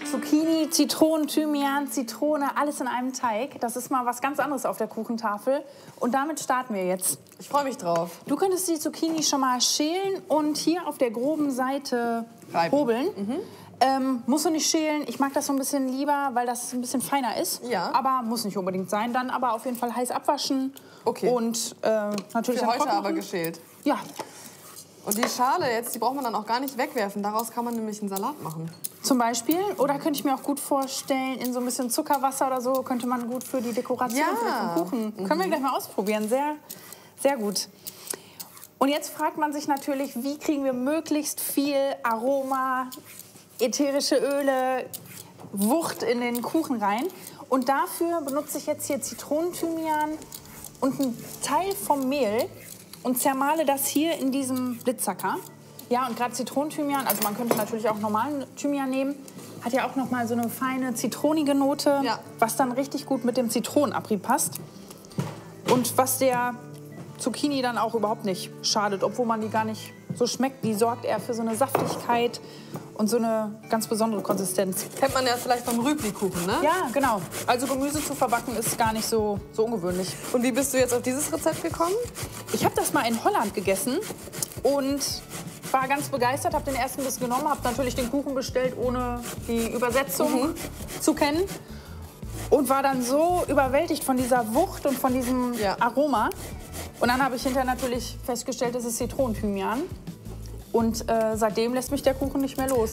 Zucchini, Zitronen, Thymian, Zitrone, alles in einem Teig. Das ist mal was ganz anderes auf der Kuchentafel. Und damit starten wir jetzt. Ich freue mich drauf. Du könntest die Zucchini schon mal schälen und hier auf der groben Seite hobeln. Musst du nicht schälen. Ich mag das so ein bisschen lieber, weil das ein bisschen feiner ist. Ja. Aber muss nicht unbedingt sein. Dann aber auf jeden Fall heiß abwaschen. Okay. Und natürlich Für dann heute trocken aber machen. geschält. Ja. Und die Schale jetzt, die braucht man dann auch gar nicht wegwerfen. Daraus kann man nämlich einen Salat machen. Zum Beispiel. Oder könnte ich mir auch gut vorstellen, in so ein bisschen Zuckerwasser oder so, könnte man gut für die Dekoration Ja. für den Kuchen. Können wir gleich mal ausprobieren. Sehr, sehr gut. Und jetzt fragt man sich natürlich, wie kriegen wir möglichst viel Aroma, ätherische Öle, Wucht in den Kuchen rein. Und dafür benutze ich jetzt hier Zitronenthymian und einen Teil vom Mehl und zermale das hier in diesem Blitzsacker. Ja, und gerade Zitronenthymian, also man könnte natürlich auch normalen Thymian nehmen, hat ja auch noch mal so eine feine zitronige Note, Ja. was dann richtig gut mit dem Zitronenabrieb passt. Und was der Zucchini dann auch überhaupt nicht schadet, obwohl man die gar nicht so schmeckt. Die sorgt eher für so eine Saftigkeit und so eine ganz besondere Konsistenz. Kennt man ja vielleicht vom Rübli-Kuchen, ne? Ja, genau. Also Gemüse zu verbacken ist gar nicht so ungewöhnlich. Und wie bist du jetzt auf dieses Rezept gekommen? Ich habe das mal in Holland gegessen und war ganz begeistert, habe den ersten Biss genommen, habe natürlich den Kuchen bestellt, ohne die Übersetzung zu kennen. Und war dann so überwältigt von dieser Wucht und von diesem Aroma. Und dann habe ich hinterher natürlich festgestellt, es ist Zitronenthymian. Und seitdem lässt mich der Kuchen nicht mehr los.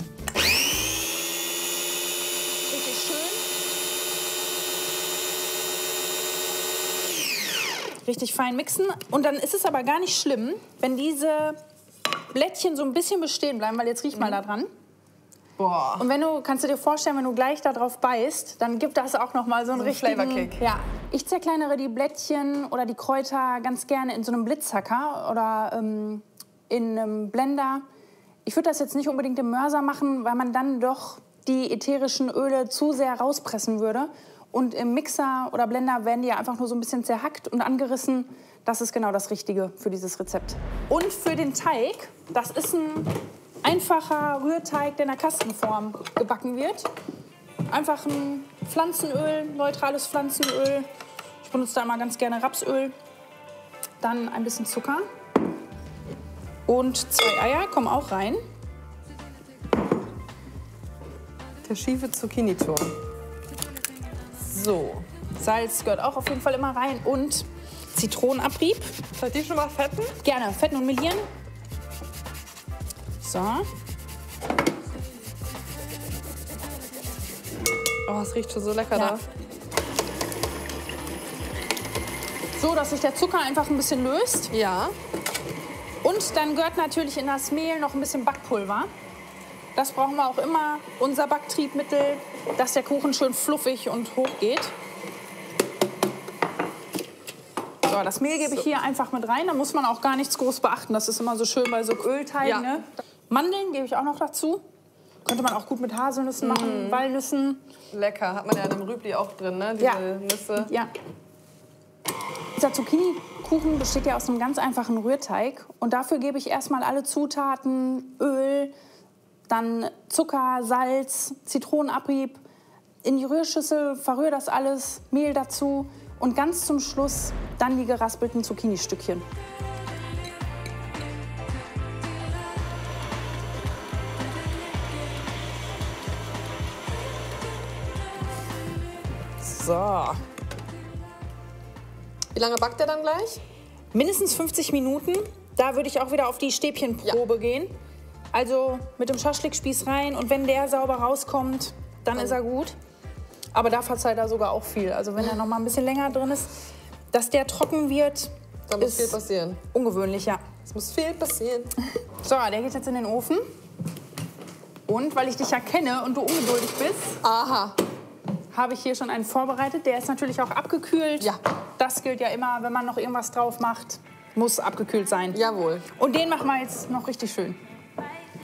Richtig schön. Richtig fein mixen. Und dann ist es aber gar nicht schlimm, wenn diese Blättchen so ein bisschen bestehen bleiben, weil jetzt riech mal da dran. Boah. Und kannst du dir vorstellen, wenn du gleich da drauf beißt, dann gibt das auch noch mal so einen richtigen Flavorkick. Ja. Ich zerkleinere die Blättchen oder die Kräuter ganz gerne in so einem Blitzhacker oder in einem Blender. Ich würde das jetzt nicht unbedingt im Mörser machen, weil man dann doch die ätherischen Öle zu sehr rauspressen würde. Und im Mixer oder Blender werden die ja einfach nur so ein bisschen zerhackt und angerissen. Das ist genau das Richtige für dieses Rezept. Und für den Teig, das ist ein einfacher Rührteig, der in der Kastenform gebacken wird. Einfach ein Pflanzenöl, neutrales Pflanzenöl. Ich benutze da immer ganz gerne Rapsöl. Dann ein bisschen Zucker. Und 2 Eier kommen auch rein. Der schiefe Zucchini-Turm. So, Salz gehört auch auf jeden Fall immer rein. Und Zitronenabrieb. Soll ich die schon mal fetten? Gerne, fetten und melieren. So. Oh, es riecht schon so lecker Ja. da. So, dass sich der Zucker einfach ein bisschen löst. Ja. Und dann gehört natürlich in das Mehl noch ein bisschen Backpulver. Das brauchen wir auch immer, unser Backtriebmittel, dass der Kuchen schön fluffig und hoch geht. So, das Mehl gebe ich hier einfach mit rein. Da muss man auch gar nichts groß beachten. Das ist immer so schön bei so Ölteigen. Ja. Ne? Mandeln gebe ich auch noch dazu. Könnte man auch gut mit Haselnüssen machen, Walnüssen. Lecker. Hat man ja in einem Rübli auch drin, ne? Diese Nüsse. Ja. Dieser Zucchini-Kuchen besteht ja aus einem ganz einfachen Rührteig. Und dafür gebe ich erstmal alle Zutaten, Öl, dann Zucker, Salz, Zitronenabrieb in die Rührschüssel, verrühre das alles, Mehl dazu und ganz zum Schluss dann die geraspelten Zucchini-Stückchen. So. Wie lange backt der dann gleich? Mindestens 50 Minuten. Da würde ich auch wieder auf die Stäbchenprobe gehen. Also mit dem Schaschlikspieß rein und wenn der sauber rauskommt, dann ist er gut. Aber da verzeiht er sogar auch viel. Also wenn er noch mal ein bisschen länger drin ist, dass der trocken wird, Da muss ist viel passieren. ungewöhnlich, ja. Es muss viel passieren. So, der geht jetzt in den Ofen. Und weil ich dich ja kenne und du ungeduldig bist, Aha. habe ich hier schon einen vorbereitet. Der ist natürlich auch abgekühlt. Ja. Das gilt ja immer, wenn man noch irgendwas drauf macht, muss abgekühlt sein. Jawohl. Und den machen wir jetzt noch richtig schön.